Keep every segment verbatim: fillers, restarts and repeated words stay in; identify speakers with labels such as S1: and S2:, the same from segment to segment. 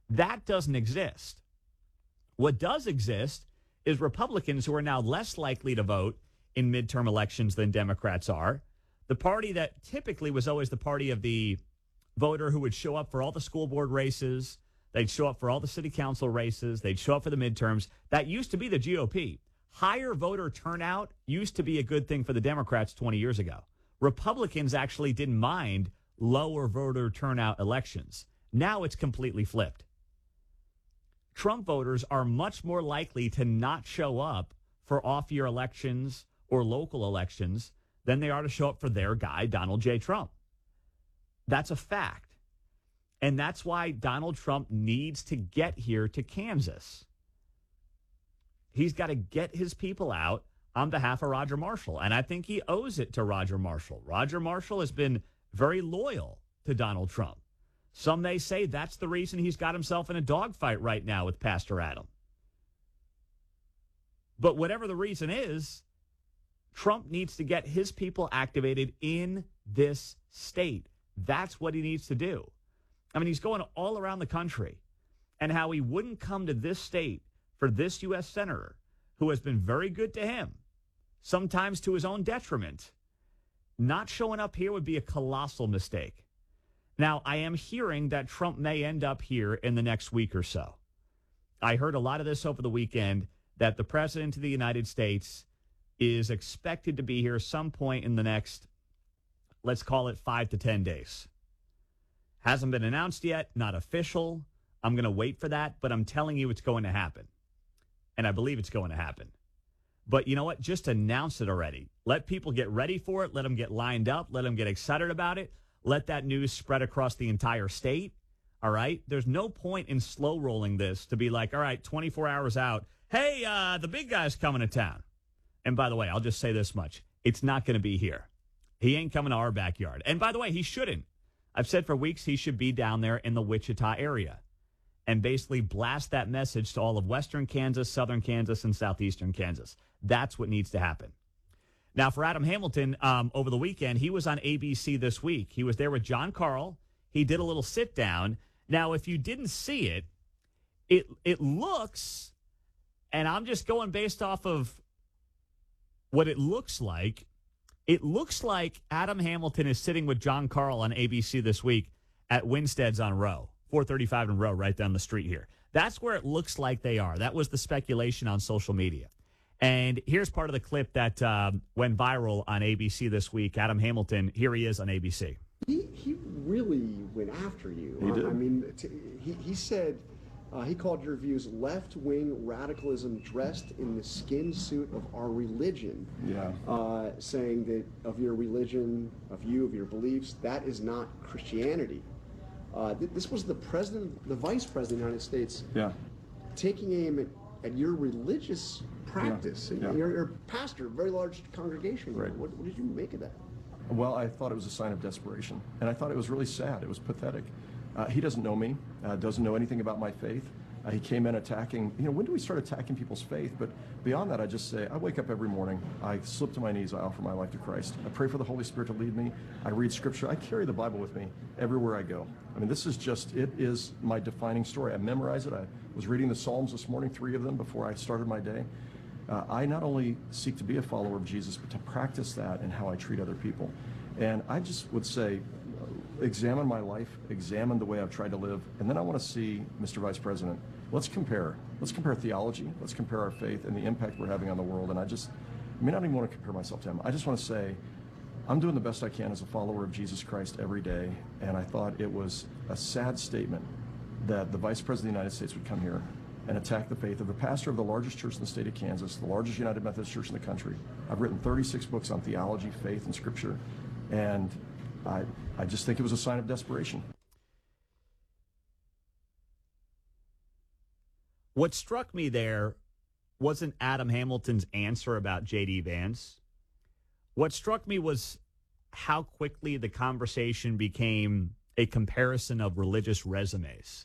S1: That doesn't exist. What does exist is Republicans who are now less likely to vote in midterm elections than Democrats are. The party that typically was always the party of the voter who would show up for all the school board races, they'd show up for all the city council races, they'd show up for the midterms. That used to be the G O P. Higher voter turnout used to be a good thing for the Democrats twenty years ago. Republicans actually didn't mind lower voter turnout elections. Now it's completely flipped. Trump voters are much more likely to not show up for off-year elections or local elections than they are to show up for their guy, Donald J. Trump. That's a fact. And that's why Donald Trump needs to get here to Kansas. He's got to get his people out on behalf of Roger Marshall. And I think he owes it to Roger Marshall. Roger Marshall has been very loyal to Donald Trump. Some may say that's the reason he's got himself in a dogfight right now with Pastor Adam. But whatever the reason is, Trump needs to get his people activated in this state. That's what he needs to do. I mean, he's going all around the country. And how he wouldn't come to this state for this U S senator who has been very good to him, sometimes to his own detriment. Not showing up here would be a colossal mistake. Now, I am hearing that Trump may end up here in the next week or so. I heard a lot of this over the weekend, that the president of the United States is expected to be here some point in the next, let's call it five to ten days. Hasn't been announced yet, not official. I'm going to wait for that, but I'm telling you it's going to happen. And I believe it's going to happen. But you know what? Just announce it already. Let people get ready for it. Let them get lined up. Let them get excited about it. Let that news spread across the entire state. All right? There's no point in slow rolling this to be like, all right, twenty-four hours out. Hey, uh, the big guy's coming to town. And by the way, I'll just say this much. It's not going to be here. He ain't coming to our backyard. And by the way, he shouldn't. I've said for weeks he should be down there in the Wichita area and basically blast that message to all of western Kansas, southern Kansas, and southeastern Kansas. That's what needs to happen. Now, for Adam Hamilton, um, over the weekend, he was on A B C this week. He was there with John Carl. He did a little sit down. Now, if you didn't see it, it it looks, and I'm just going based off of what it looks like, it looks like Adam Hamilton is sitting with John Carl on A B C this week at Winstead's on Row, four thirty-five and Row, right down the street here. That's where it looks like they are. That was the speculation on social media. And here's part of the clip that um, went viral on A B C this week. Adam Hamilton, here he is on A B C.
S2: He, he really went after you.
S3: He did.
S2: I mean, t- he, he said, uh, he called your views left-wing radicalism dressed in the skin suit of our religion.
S3: Yeah.
S2: Uh, saying that of your religion, of you, of your beliefs, that is not Christianity. Uh, th- this was the president, the vice president of the United States,
S3: Yeah.
S2: taking aim at, at your religious practice.
S3: Yeah. Yeah.
S2: You're, you're a pastor, a very large congregation.
S3: Right.
S2: What, what did you make of that?
S3: Well, I thought it was a sign of desperation, and I thought it was really sad. It was pathetic. Uh, he doesn't know me, uh, doesn't know anything about my faith. Uh, he came in attacking, you know, when do we start attacking people's faith? But beyond that, I just say, I wake up every morning, I slip to my knees, I offer my life to Christ. I pray for the Holy Spirit to lead me. I read Scripture. I carry the Bible with me everywhere I go. I mean, this is just, it is my defining story. I memorize it. I was reading the Psalms this morning, three of them, before I started my day. Uh, I not only seek to be a follower of Jesus, but to practice that in how I treat other people. And I just would say, examine my life, examine the way I've tried to live, and then I want to see, Mister Vice President, let's compare. Let's compare theology, let's compare our faith and the impact we're having on the world. And I just, I mean, I don't even want to compare myself to him. I just want to say, I'm doing the best I can as a follower of Jesus Christ every day, and I thought it was a sad statement that the Vice President of the United States would come here and attack the faith of the pastor of the largest church in the state of Kansas, the largest United Methodist church in the country. I've written thirty-six books on theology, faith, and Scripture, and I, I just think it was a sign of desperation.
S1: What struck me there wasn't Adam Hamilton's answer about J D Vance. What struck me was how quickly the conversation became a comparison of religious resumes.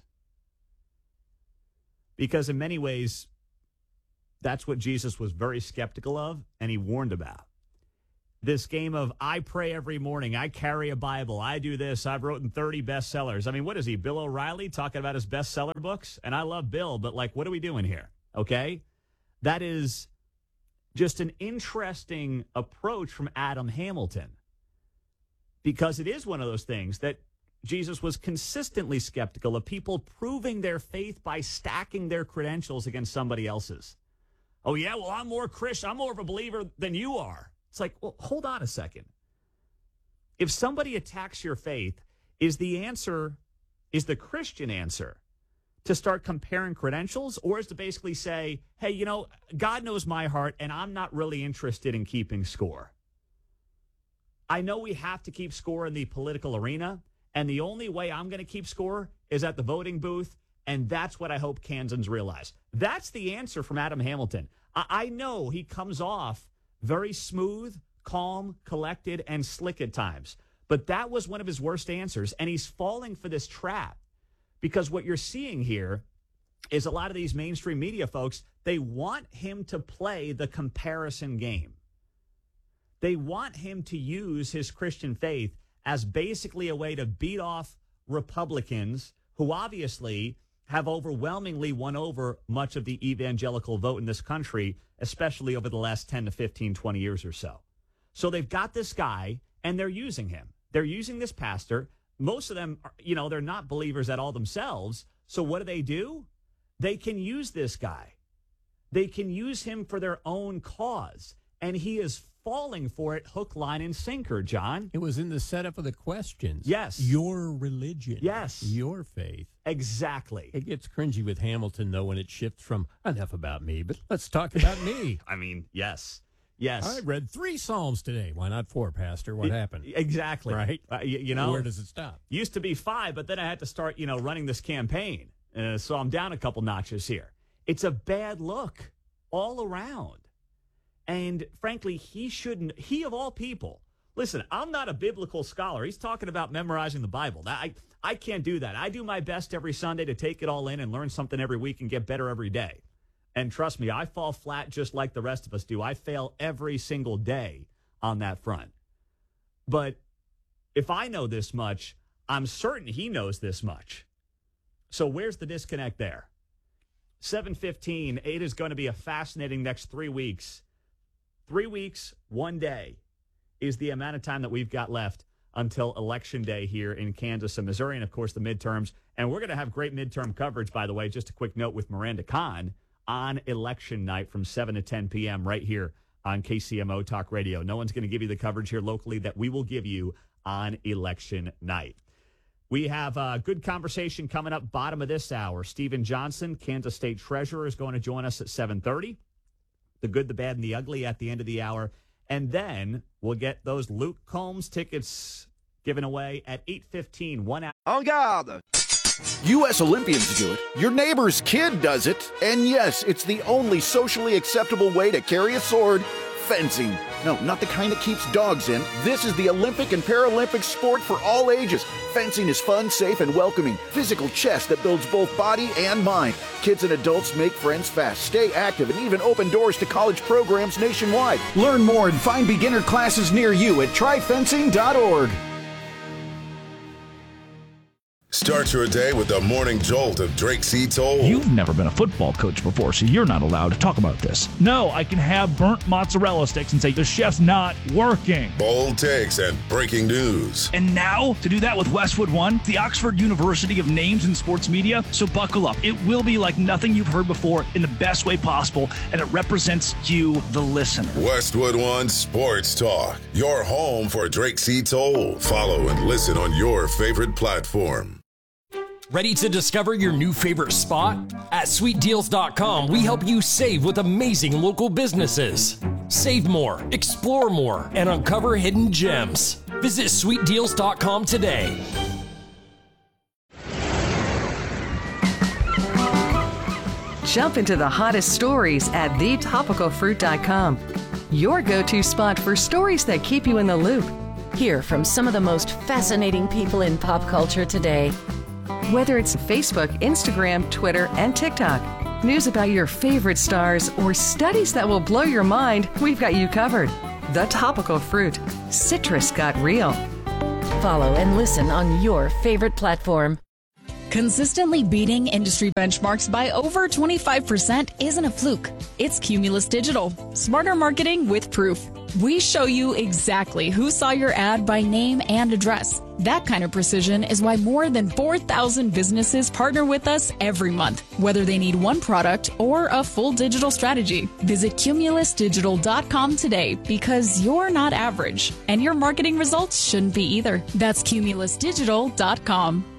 S1: Because in many ways, that's what Jesus was very skeptical of and he warned about. this game of I pray every morning, I carry a Bible, I do this, I've written thirty bestsellers. I mean, what is he, Bill O'Reilly, talking about his bestseller books? And I love Bill, but, like, what are we doing here, okay? That is just an interesting approach from Adam Hamilton, because it is one of those things that Jesus was consistently skeptical of people proving their faith by stacking their credentials against somebody else's. Oh, yeah, well, I'm more Christian, I'm more of a believer than you are. It's like, well, hold on a second. If somebody attacks your faith, is the answer, is the Christian answer to start comparing credentials, or is to basically say, hey, you know, God knows my heart, and I'm not really interested in keeping score. I know we have to keep score in the political arena, and the only way I'm going to keep score is at the voting booth, and that's what I hope Kansans realize. That's the answer from Adam Hamilton. I, I know he comes off very smooth, calm, collected, and slick at times. But that was one of his worst answers, and he's falling for this trap. Because what you're seeing here is a lot of these mainstream media folks, they want him to play the comparison game. They want him to use his Christian faith as basically a way to beat off Republicans who obviously have overwhelmingly won over much of the evangelical vote in this country, especially over the last ten to fifteen, twenty years or so. So they've got this guy, and they're using him. They're using this pastor. Most of them, are, you know, they're not believers at all themselves. So what do they do? They can use this guy. They can use him for their own cause. And he is falling for it hook, line, and sinker, John.
S4: It was in the setup of the questions.
S1: Yes.
S4: Your religion.
S1: Yes.
S4: Your faith.
S1: Exactly.
S4: It gets cringy with Hamilton, though, when it shifts from enough about me, but let's talk about me.
S1: I mean, yes. Yes.
S4: I read three Psalms today. Why not four, Pastor? What happened?
S1: Exactly.
S4: Right?
S1: Uh, you, you know,
S4: where does it stop?
S1: Used to be five, but then I had to start, you know, running this campaign. Uh, so I'm down a couple notches here. It's a bad look all around. And frankly, he shouldn't, he of all people, listen, I'm not a biblical scholar. He's talking about memorizing the Bible. I, I can't do that. I do my best every Sunday to take it all in and learn something every week and get better every day. And trust me, I fall flat just like the rest of us do. I fail every single day on that front. But if I know this much, I'm certain he knows this much. So where's the disconnect there? seven fifteen, it is going to be a fascinating next three weeks. Three weeks, one day is the amount of time that we've got left until Election Day here in Kansas and Missouri, and, of course, the midterms. And we're going to have great midterm coverage, by the way. Just a quick note with Miranda Kahn on election night from seven to ten p.m. right here on K C M O Talk Radio. No one's going to give you the coverage here locally that we will give you on election night. We have a good conversation coming up bottom of this hour. Stephen Johnson, Kansas State Treasurer, is going to join us at seven thirty. The good, the bad, and the ugly at the end of the hour. And then we'll get those Luke Combs tickets given away at eight fifteen, one hour.
S5: En garde! U S Olympians do it, your neighbor's kid does it, and yes, it's the only socially acceptable way to carry a sword, fencing. No, not the kind that keeps dogs in. This is the Olympic and Paralympic sport for all ages. Fencing is fun, safe, and welcoming. Physical chess that builds both body and mind. Kids and adults make friends fast, stay active, and even open doors to college programs nationwide. Learn more and find beginner classes near you at try fencing dot org.
S6: Start your day with the morning jolt of Drake C. Toll.
S7: You've never been a football coach before, so you're not allowed to talk about this. No, I can have burnt mozzarella sticks and say the chef's not working.
S6: Bold takes and breaking news.
S7: And now, to do that with Westwood One, the Oxford University of Names in Sports Media. So buckle up. It will be like nothing you've heard before in the best way possible, and it represents you, the listener.
S6: Westwood One Sports Talk, your home for Drake C. Toll. Follow and listen on your favorite platform.
S8: Ready to discover your new favorite spot? At sweet deals dot com, we help you save with amazing local businesses. Save more, explore more, and uncover hidden gems. Visit sweet deals dot com today.
S9: Jump into the hottest stories at the topical fruit dot com. Your go-to spot for stories that keep you in the loop.
S10: Hear from some of the most fascinating people in pop culture today.
S9: Whether it's Facebook, Instagram, Twitter, and TikTok, news about your favorite stars, or studies that will blow your mind, we've got you covered. The Topical Fruit. Citrus got real.
S10: Follow and listen on your favorite platform.
S11: Consistently beating industry benchmarks by over twenty-five percent isn't a fluke. It's Cumulus Digital. Smarter marketing with proof. We show you exactly who saw your ad by name and address. That kind of precision is why more than four thousand businesses partner with us every month, whether they need one product or a full digital strategy. Visit cumulus digital dot com today because you're not average, and your marketing results shouldn't be either. That's cumulus digital dot com.